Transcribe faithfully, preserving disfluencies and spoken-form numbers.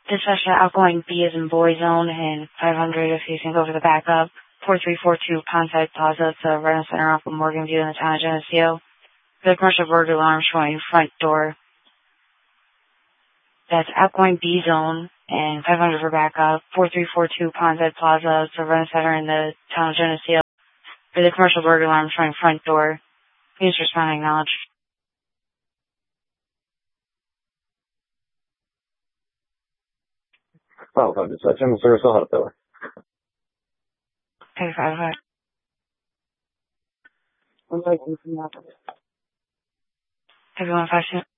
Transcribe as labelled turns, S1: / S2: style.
S1: Dispatch to outgoing B is in Boy Zone and five hundred if you can go for the backup. four three four two Pondside Plaza. It's a right center off of Morgan View in the town of Geneseo. The commercial burglar alarm showing front door. That's outgoing B zone and five hundred for backup. four three four two Pondside Plaza. It's a rent center in the town of Geneseo. For the commercial burglar alarm showing front door. Please respond and acknowledge.
S2: Oh, five dispatch. I'm service all out there.
S1: Okay, five five. One five two from the office. Everyone five two.